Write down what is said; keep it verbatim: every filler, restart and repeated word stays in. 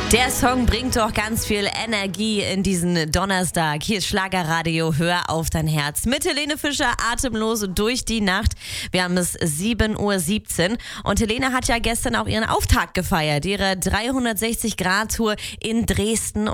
Der Song bringt doch ganz viel Energie in diesen Donnerstag. Hier ist Schlagerradio, hör auf dein Herz. Mit Helene Fischer, atemlos durch die Nacht. Wir haben es sieben Uhr siebzehn und Helene hat ja gestern auch ihren Auftakt gefeiert, ihre dreihundertsechzig Grad Tour in Dresden.